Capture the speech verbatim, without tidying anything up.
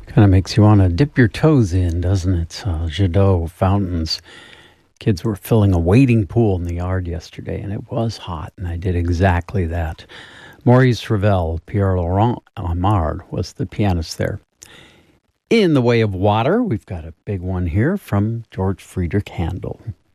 Kind of makes you want to dip your toes in, doesn't it? Uh, Jadot fountains. Kids were filling a wading pool in the yard yesterday, and it was hot, and I did exactly that. Maurice Ravel, Pierre Laurent Amard was the pianist there. In the way of water, we've got a big one here from George Friedrich Handel.